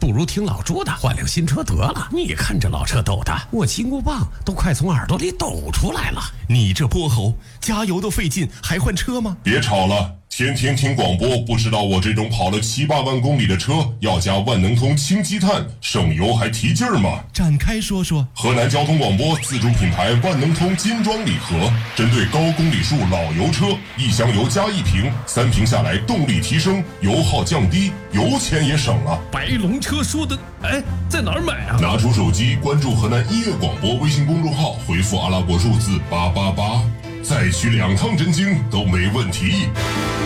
不如听老朱的，换辆新车得了。你看这老车抖的，我金箍棒都快从耳朵里抖出来了。 你这泼猴，加油都费劲，还换车吗？ 别吵了，天天听广播，不知道我这种跑了7、8万公里的车要加万能通氢积碳，省油还提劲儿吗？ 展开说说。 河南交通广播自主品牌万能通金装礼盒，针对高公里数老油车，1箱油加1瓶，3瓶下来动力提升，油耗降低，油钱也省了。 白龙车说的，在哪儿买啊？ 拿出手机关注河南音乐广播微信公众号，回复阿拉伯数字888，再取2趟真经都没问题。